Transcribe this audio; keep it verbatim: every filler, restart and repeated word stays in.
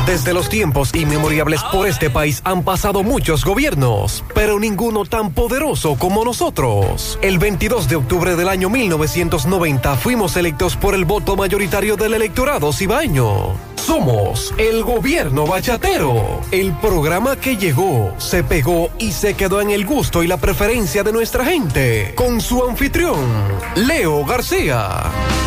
Desde los tiempos inmemorables por este país han pasado muchos gobiernos, pero ninguno tan poderoso como nosotros. El veintidós de octubre del año mil novecientos noventa fuimos electos por el voto mayoritario del electorado cibaeño. Somos el Gobierno Bachatero, el programa que llegó, se pegó y se quedó en el gusto y la preferencia de nuestra gente, con su anfitrión, Leo García.